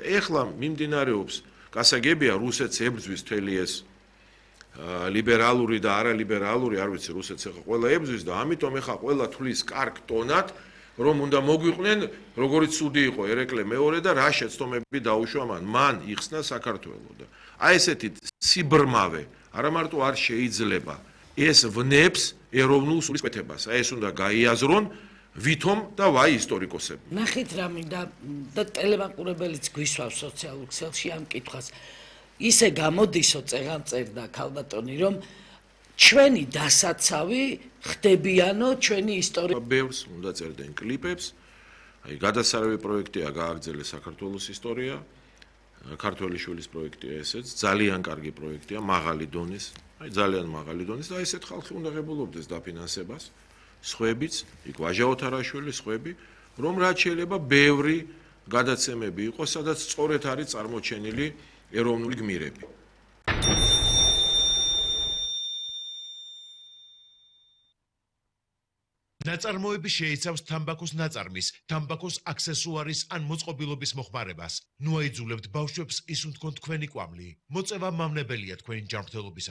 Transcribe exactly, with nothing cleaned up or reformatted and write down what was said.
და ეხლა მიმდინარეობს გასაგებია რუსეთს ებრძვის მთელი ეს ლიბერალური და არალიბერალური, არ ვიცი, რუსეთს ეხლა ყველა ებრძვის და ამიტომ ეხლა ყველა თulis კარგ ტონად რომ უნდა მოგვიყვნენ, როგორიც ცუდი იყო ერეკლე მეორე და რა შეცდომები დაუშვა მან. მან იხსნა საქართველო და აი ესეთი სიბრმავე არა მარტო არ შეიძლება ეს ვნებს ეროვნულ სულისკვეთებას. აი ეს უნდა გაიაზრონ ვითომ და ვაი ისტორიკოსები. ნახეთ რა მინდა და ტელემაყურებელიც გვისვავს სოციალურ ქსელში ამ კითხვას. ისე გამოდისო წეღამწერდა ქალბატონი რომ ჩვენი დასაცავი ხდებიანო ჩვენი ისტორია. ბევრს უნდა წერდნენ კლიპებს. აი გადასარავი პროექტია გააგრძელეს საქართველოს ისტორია. ქართველი შვილის პროექტია ესეც, ძალიან კარგი პროექტია, მაღალი დონის, აი ძალიან მაღალი დონის და ესეთ ხალხი უნდა ღებულობდეს დაფინანსებას. სხვებიც, იქ ვაჟა ოთარაშვილი, სხვები, რომ რაც შეიძლება ბევრი გადაცემები იყოს, სადაც სწორედ არის წარმოჩენილი ეროვნული გმირები. ნაწარმოები შეიცავს თამბაქოს ნაწარმის, თამბაქოს აქსესუარის ან მოწყობილობის მოხმარებას. ნუ აიძულებთ ბავშვებს ისუნთქონ თქვენი კვამლი. მოწევა მავნებელია თქვენი ჯანმრთელობისა.